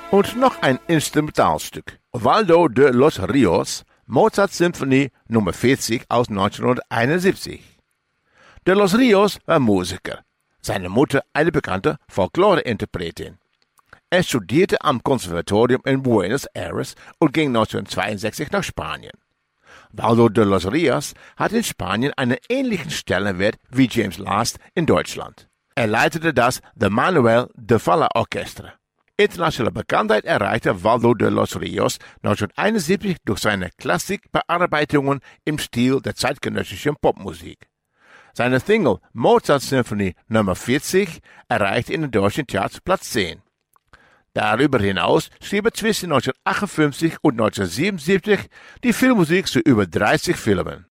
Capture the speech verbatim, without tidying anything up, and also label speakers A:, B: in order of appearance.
A: Und noch ein Instrumentalstück. Waldo de los Rios, Mozart-Symphonie Nummer vierzig aus neunzehnhunderteinundsiebzig. De los Rios war Musiker. Seine Mutter eine bekannte Folklore-Interpretin. Er studierte am Konservatorium in Buenos Aires und ging neunzehnhundertzweiundsechzig nach Spanien. Waldo de los Rios hat in Spanien einen ähnlichen Stellenwert wie James Last in Deutschland. Er leitete das The Manuel de Falla Orchestra. Internationale Bekanntheit erreichte Waldo de los Rios neunzehnhunderteinundsiebzig durch seine Klassikbearbeitungen im Stil der zeitgenössischen Popmusik. Seine Single Mozart-Symphonie Nummer vierzig erreichte in den deutschen Charts Platz zehn. Darüber hinaus schrieb er zwischen neunzehnhundertachtundfünfzig und neunzehnhundertsiebenundsiebzig die Filmmusik zu über dreißig Filmen.